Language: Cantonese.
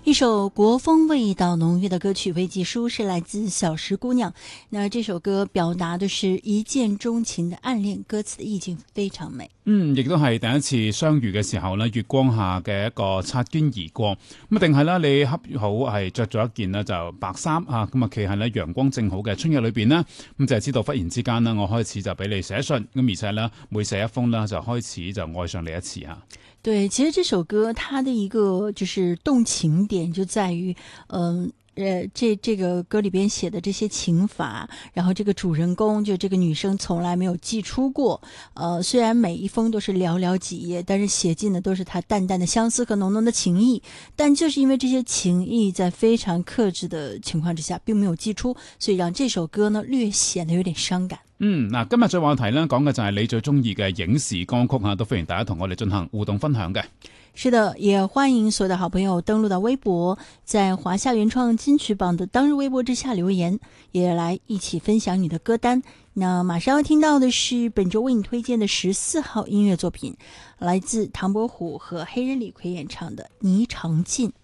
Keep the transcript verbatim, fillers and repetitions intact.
一首国风味道浓郁的歌曲《危机书》是來自小石姑娘。那這首歌表達的是一見鍾情的暗戀，歌詞的意境非常美。 嗯，亦都係第一次相遇嘅時候呢，月光下嘅一個擦肩而過。咁啊，定係啦，你恰好係着咗一件呢就白衫啊，咁啊企喺呢陽光正好嘅春日裏邊呢，咁就係知道忽然之間呢，我開始就俾你寫信，咁而且呢，每寫一封呢，就開始就愛上你一次啊。 對，其實這首歌它的一個就是動情點就在於，嗯、呃，呃，這這個歌裏邊寫的這些情法，然後這個主人公就這個女生從來沒有寄出過，呃，雖然每一封都是寥寥幾頁，但是寫進的都是她淡淡的相思和濃濃的情意，但就是因為這些情意在非常克制的情況之下，並沒有寄出，所以讓這首歌呢略顯得有點傷感。 嗯，嗱，今日最話題呢講嘅就係你最中意嘅影視歌曲啊，都歡迎大家同我哋進行互動分享嘅。 是的，也歡迎所有的好朋友登錄到微博，在華夏原創金曲榜的當日微博之下留言，也來一起分享你的歌單。那馬上要聽到的是本周為你推薦的十四號音樂作品，來自唐伯虎和黑人李逵演唱的《霓裳記》。